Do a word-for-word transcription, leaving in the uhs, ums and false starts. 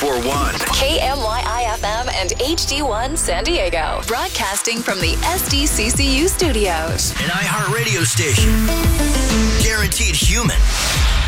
four one. K M Y I F M and H D one San Diego. Broadcasting from the S D C C U studios. An iHeartRadio station. Guaranteed human.